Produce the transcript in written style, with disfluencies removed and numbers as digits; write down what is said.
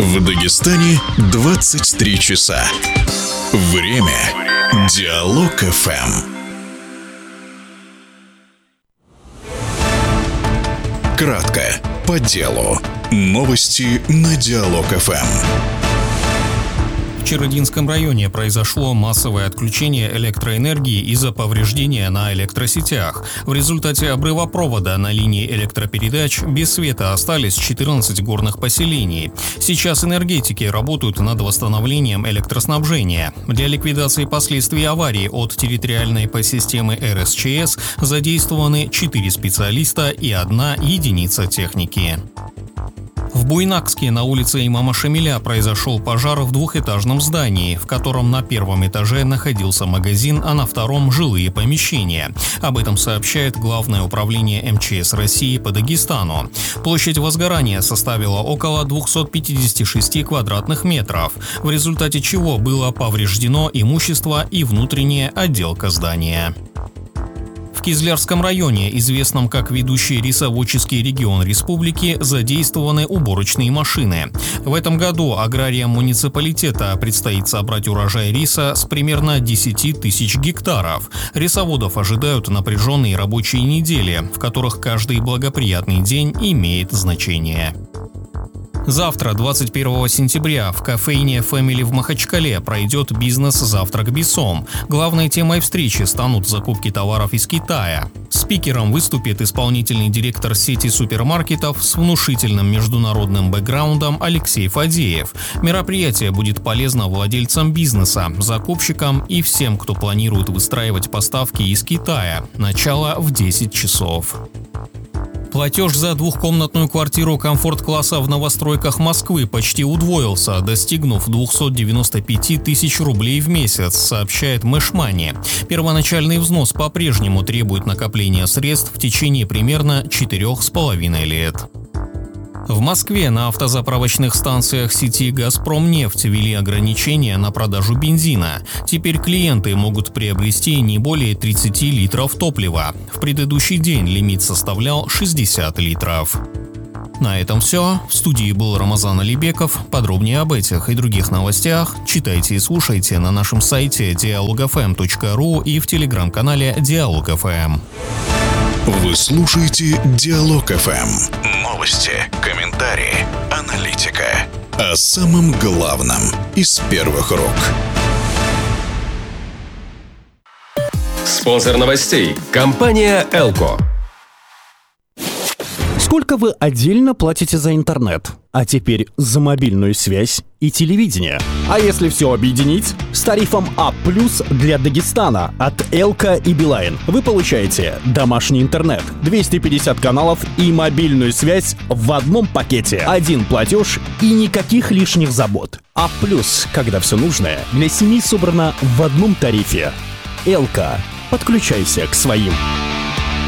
В Дагестане 23 часа. Время Диалог ФМ. Кратко, по делу. Новости на Диалог ФМ. В Черединском районе произошло массовое отключение электроэнергии из-за повреждения на электросетях. В результате обрыва провода на линии электропередач без света остались 14 горных поселений. Сейчас энергетики работают над восстановлением электроснабжения. Для ликвидации последствий аварии от территориальной подсистемы РСЧС задействованы 4 специалиста и 1 единица техники. В Буйнакске на улице имама Шамиля произошел пожар в двухэтажном здании, в котором на первом этаже находился магазин, а на втором – жилые помещения. Об этом сообщает Главное управление МЧС России по Дагестану. Площадь возгорания составила около 256 квадратных метров, в результате чего было повреждено имущество и внутренняя отделка здания. В Кизлярском районе, известном как ведущий рисоводческий регион республики, задействованы уборочные машины. В этом году аграриям муниципалитета предстоит собрать урожай риса с примерно 10 тысяч гектаров. Рисоводов ожидают напряженные рабочие недели, в которых каждый благоприятный день имеет значение. Завтра, 21 сентября, в кофейне Family в Махачкале пройдет бизнес-завтрак Бисом. Главной темой встречи станут закупки товаров из Китая. Спикером выступит исполнительный директор сети супермаркетов с внушительным международным бэкграундом Алексей Фадеев. Мероприятие будет полезно владельцам бизнеса, закупщикам и всем, кто планирует выстраивать поставки из Китая. Начало в 10 часов. Платеж за двухкомнатную квартиру комфорт-класса в новостройках Москвы почти удвоился, достигнув 295 тысяч рублей в месяц, сообщает Мэшмани. Первоначальный взнос по-прежнему требует накопления средств в течение примерно 4,5 лет. В Москве на автозаправочных станциях сети «Газпромнефть» ввели ограничения на продажу бензина. Теперь клиенты могут приобрести не более 30 литров топлива. В предыдущий день лимит составлял 60 литров. На этом все. В студии был Рамазан Алибеков. Подробнее об этих и других новостях читайте и слушайте на нашем сайте dialogfm.ru и в телеграм-канале Диалог ФМ. Вы слушаете Диалог ФМ. Новости, комментарии, аналитика. О самом главном из первых рук. Спонсор новостей – компания «Элко». Сколько вы отдельно платите за интернет? А теперь за мобильную связь и телевидение. А если все объединить? С тарифом А+ для Дагестана от Элко и Билайн вы получаете домашний интернет, 250 каналов и мобильную связь в одном пакете. Один платеж и никаких лишних забот. А+, когда все нужное для семьи собрано в одном тарифе. Элко. Подключайся к своим.